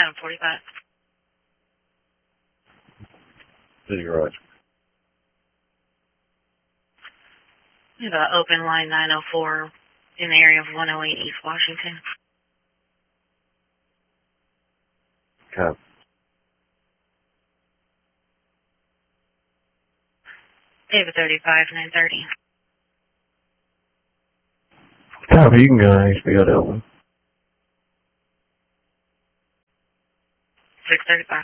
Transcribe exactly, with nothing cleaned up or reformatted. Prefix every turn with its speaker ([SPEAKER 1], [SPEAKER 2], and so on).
[SPEAKER 1] seven forty-five.
[SPEAKER 2] City garage.
[SPEAKER 1] We have an open line nine oh four in the area of one oh eight East Washington.
[SPEAKER 2] Cop.
[SPEAKER 1] David thirty-five, nine thirty.
[SPEAKER 2] Copy, you can go on H B O that one.
[SPEAKER 1] six thirty-five.